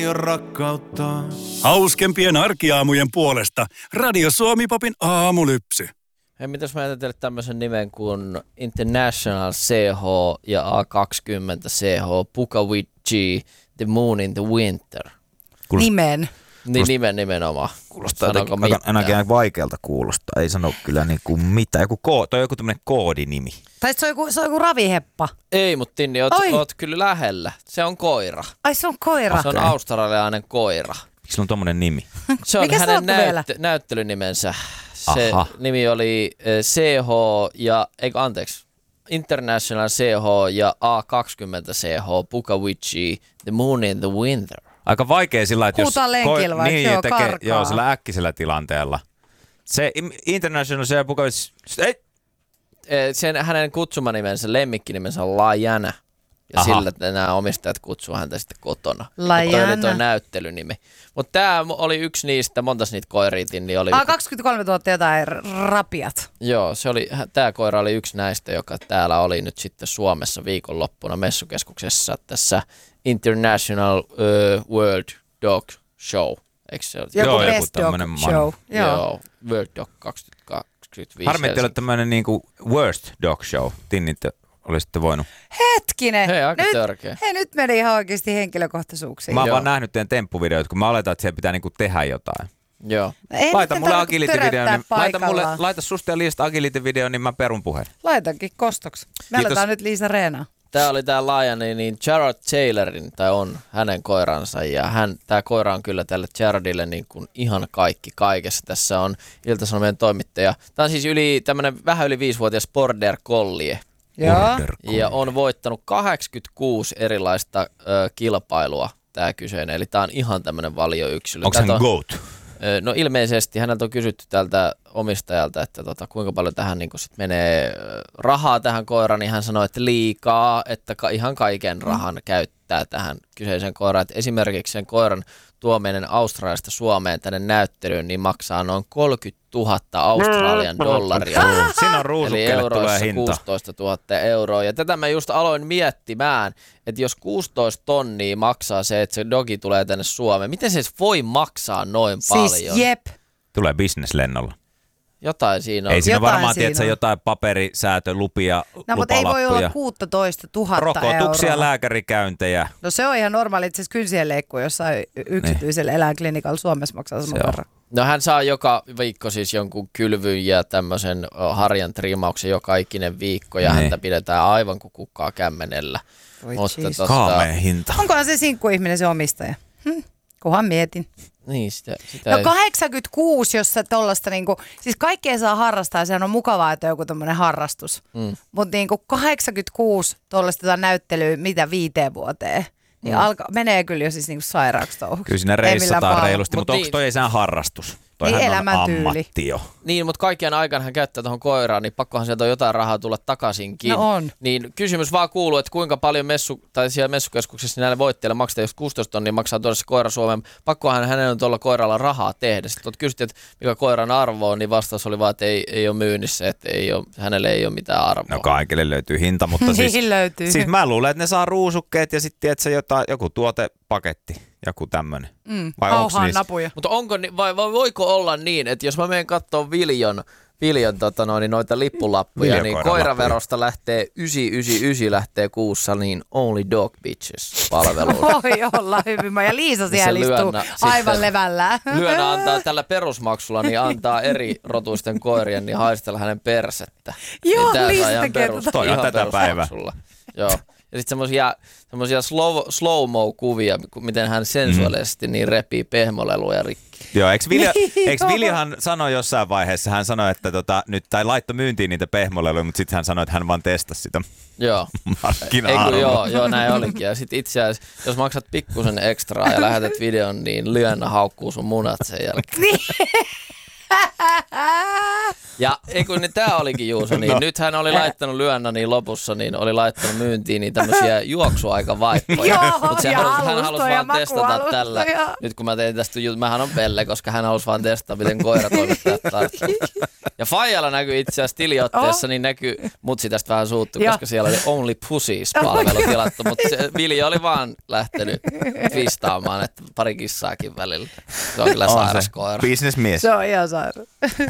rakkautta. Hauskempien arkiaamujen puolesta Radio Suomi-popin aamulypsy. Hei, mitäs mä ajattelin tämmöisen nimen kuin International CH ja A20 CH, Puka with G, The Moon in the Winter. Nimen. Niin nimenomaan. Kuulostaa ainakin vaikealta kuulostaa. Ei sano kyllä niinku mitään. Toi on joku tämmönen koodinimi. Tai se on joku raviheppa. Ei, mutta Tinni, oot kyllä lähellä. Se on koira. Ai se on koira. Se on australialainen koira. Miksi sulla on tommonen nimi? Se on hänen näyttelynimensä. Se nimi oli CH ja, International CH ja A20 CH, Puka with G, The Moon in the Winter. Aika vaikea sillä, että jos niin tekee sillä äkkisellä tilanteella. Se International CH Puka with hänen kutsumanimensä, lemmikkinimensä on Lajana. Ja sillä nämä omistajat kutsuu häntä sitten kotona. Toi oli tuo näyttelynimi. Mutta tämä oli yksi niistä, montas niitä koiria Tinni oli. 23 000 jotain rapiat. Joo, tämä koira oli yksi näistä, joka täällä oli nyt sitten Suomessa viikonloppuna messukeskuksessa tässä International World Dog Show. Eikö se ole? Joku Best Dog Show. Joo, World Dog 2025. Harmi, että on tämmöinen niinku Worst Dog Show. Tinnit olisitte voinut. Hetkinen. Hei, aika törkeä. Nyt meni ihan oikeasti henkilökohtaisuuksiin. Mä oon vaan nähnyt teidän temppuvideot, kun mä oletan, että siellä pitää niinku tehdä jotain. Joo. Laita mulle agility-video, niin laita susta ja Liista agility-video, niin mä perun puheen. Laitankin kostoksi. Me aletaan nyt Liisa reenaa. Tää oli tää Lion, niin Jared Taylorin, tai on hänen koiransa, ja tää koira on kyllä tälle Jaredille niin kuin ihan kaikki kaikessa. Tässä on Ilta-Sanomien toimittaja. Tää on siis vähän yli 5-vuotias Border Collie. Ja on voittanut 86 erilaista kilpailua tää kyseinen, eli tää on ihan tämmönen valioyksilö. Onko hän GOAT? No ilmeisesti häneltä on kysytty tältä omistajalta, että kuinka paljon tähän niin sit menee rahaa tähän koiraan, niin hän sanoi, että liikaa, että ihan kaiken rahan käyttää tähän kyseiseen koiraan. Että esimerkiksi sen koiran tuominen Australiasta Suomeen tänne näyttelyyn, niin maksaa noin 30 000 Australian dollaria. Siinä on ruusukkelle tulee hinta. 16 000 euroa. Ja tätä mä just aloin miettimään, että jos 16 tonnia maksaa se, että se dogi tulee tänne Suomeen, miten se voi maksaa noin paljon? Siis jep. Tulee businesslennolla. Jotain siinä on. Ei siinä varmaan, tiedätkö, jotain paperisäätölupia, no, mutta ei voi olla 16 000 rokotuksia, euroa. lääkärikäyntejä. No se on ihan normaali, itse asiassa kynsien leikkuu jossain yksityisellä eläinklinikalla Suomessa maksaa saman verran. No hän saa joka viikko siis jonkun kylvyn ja tämmöisen harjan triimauksen joka ikinen viikko ja häntä pidetään aivan kuin kukkaa kämmenellä. Kaameen hinta. Onkohan se sinkkuihminen se omistaja? Kunhan mietin. Niin, sitä no 86, jos sä tollaista niinku, siis kaikkea saa harrastaa, sehän on mukavaa, että on joku tommonen harrastus. Mutta niinku 86 tollaista näyttelyä, mitä 5 vuoteen, niin menee kyllä jo siis niinku sairaaksi touhuksi. Kyllä siinä reissataan reilusti, mutta onko toi ei sään harrastus? Toihan niin on ammatti jo. Niin, mutta kaikkien aikana hän käyttää tuohon koiraan, niin pakkohan sieltä on jotain rahaa tulla takaisinkin. No on. Niin kysymys vaan kuuluu, että kuinka paljon siellä messukeskuksessa näille voittajille maksetaan, jos 16 tonnia maksaa tuoda se koira Suomeen. Pakkohan hänen on tuolla koiralla rahaa tehdä. Sitten kysyttiin, että mikä koiran arvo on, niin vastaus oli vaan, että ei ole myynnissä, että hänelle ei ole mitään arvoa. No kaikille löytyy hinta, mutta siis mä luulen, että ne saa ruusukkeet ja sitten joku tuotepaketti. Joku tämmönen. Vai onko niissä? Napuja. Mutta vai voiko olla niin, että jos mä menen katsomaan Viljon noita lippulappuja, niin koiraverosta lähtee 999 lähtee kuussa, niin Only Dog Bitches -palveluun. Voi olla hyvin. Ja Liisa siellä istuu aivan levällään. Lyönä antaa tällä perusmaksulla, niin antaa eri rotuisten koirien, niin haistella hänen persettä. Joo, niin Liisa tekee toi on tätä päivää. Joo. Ja sitten semmoisia slow-mo-kuvia, miten hän sensuaalisesti niin repii pehmoleluja rikki. Joo, eikö Viljahan sanoi jossain vaiheessa, hän sanoi, että laittoi myyntiin niitä pehmoleluja, mutta sitten hän sanoi, että hän vaan testasi sitä markkina-arvoa. Joo, näin olikin. Ja sitten itse asiassa, jos maksat pikkusen ekstraa ja lähetät videon, niin Lyönä haukkuu sun munat sen jälkeen. Ja kun niin tää olikin Juuso, niin nyt hän oli laittanut lyönnä niin lopussa, niin oli laittanut myyntiin niin tämmöisiä juoksuaikavaippoja. Mutta hän halusi vaan testata tällä. Nyt kun mä tein tästä mähän on Pelle, koska hän halusi vaan testata, miten koiratoimittajat tarttuu. Ja Faijalla näkyy itse asiassa tiliotteessa, niin näkyy, mutsi tästä vähän suuttu, koska siellä oli Only Pussies-palvelu tilattu, mutta Vilja oli vaan lähtenyt twistaamaan, että pari kissaakin välillä. Se on kyllä sairas koira. Businessmies. Se on ihan sairas.